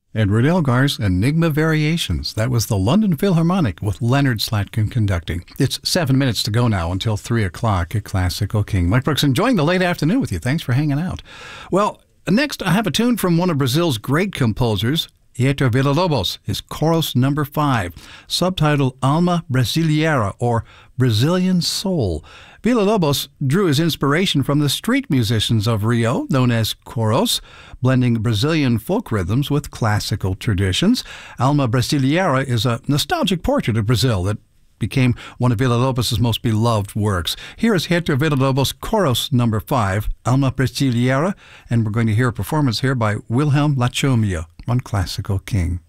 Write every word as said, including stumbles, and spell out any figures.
Edward Elgar's Enigma Variations. That was the London Philharmonic with Leonard Slatkin conducting. It's seven minutes to go now until three o'clock at Classical King. Mike Brooks enjoying the late afternoon with you. Thanks for hanging out. Well, next I have a tune from one of Brazil's great composers, Heitor Villa-Lobos, his Chorus Number Five, subtitled Alma Brasileira, or Brazilian Soul. Villa-Lobos drew his inspiration from the street musicians of Rio, known as choros, blending Brazilian folk rhythms with classical traditions. Alma Brasileira is a nostalgic portrait of Brazil that became one of Villa-Lobos' most beloved works. Here is Heitor Villa-Lobos' Chorus Number Five, Alma Brasileira, and we're going to hear a performance here by Wilhelm Lachomia on Classical King.